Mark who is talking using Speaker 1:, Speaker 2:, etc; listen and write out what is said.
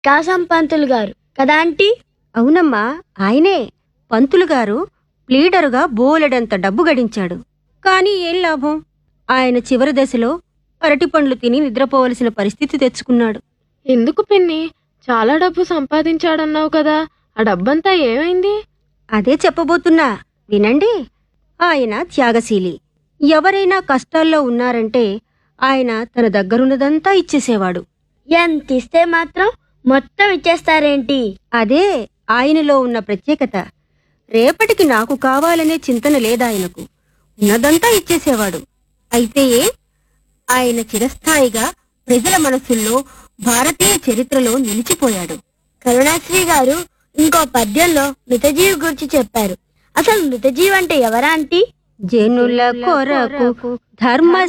Speaker 1: కాసం పంతులు గారు కదా ఆంటీ?
Speaker 2: అవునమ్మా, ఆయనే. పంతులు గారు ప్లీడరుగా బోలెడంత డబ్బు గడించాడు. కానీ ఏం లాభం? ఆయన చివరి దశలో అరటిపండ్లు తిని నిద్రపోవలసిన పరిస్థితి తెచ్చుకున్నాడు.
Speaker 3: ఎందుకు పిన్ని? చాలా డబ్బు సంపాదించాడన్నావు కదా, ఆ డబ్బంతా ఏమైంది?
Speaker 2: అదే చెప్పబోతున్నా, వినండి. ఆయన త్యాగశీలి. ఎవరైనా కష్టాల్లో ఉన్నారంటే ఆయన తన దగ్గరున్నదంతా ఇచ్చేసేవాడు.
Speaker 1: ఎంత ఇస్తే మాత్రం మొత్తం ఇచ్చేస్తారేంటి?
Speaker 2: అదే ఆయనలో ఉన్న ప్రత్యేకత. రేపటికి నాకు కావాలనే చింతన లేదాయనకు. ఉన్నదంతా ఇచ్చేసేవాడు. అయితే ఆయన చిరస్థాయిగా ప్రజల మనసుల్లో, భారతీయ చరిత్రలో నిలిచిపోయాడు.
Speaker 1: కరుణాశ్రీ గారు ఇంకో పద్యంలో మితజీవి గురించి చెప్పారు. అసలు మితజీవి అంటే ఎవరా ఆంటీ?
Speaker 2: జనుల కొరకు ధర్మ